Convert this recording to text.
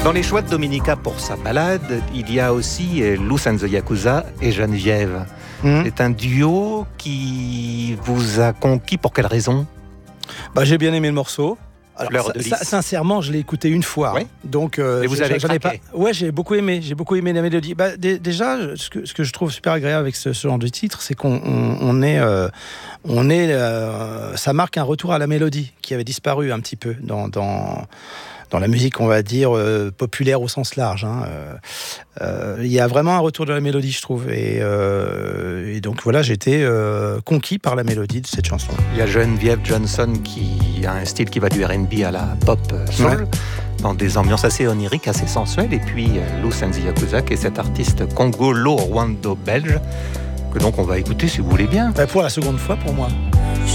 Dans les choix de Dominica pour sa balade, il y a aussi Luz and the Yakuza et Geneviève. C'est un duo qui vous a conquis pour quelle raison ? J'ai bien aimé le morceau. Alors, sincèrement, je l'ai écouté une fois. Ouais. Donc, et vous avez craqué. pas. Ouais, j'ai beaucoup aimé la mélodie. Déjà, ce que je trouve super agréable avec ce genre de titre, c'est qu'on est, ça marque un retour à la mélodie qui avait disparu un petit peu dans la musique, on va dire, populaire au sens large. Il y a vraiment un retour de la mélodie, je trouve. Et donc voilà, j'ai été conquis par la mélodie de cette chanson. Il y a Geneviève Johnson qui a un style qui va du R&B à la pop soul, dans des ambiances assez oniriques, assez sensuelles. Et puis Luz and the Yakuza, qui est cet artiste congolo-rwando-belge, que donc on va écouter si vous voulez bien. Pour la seconde fois pour moi.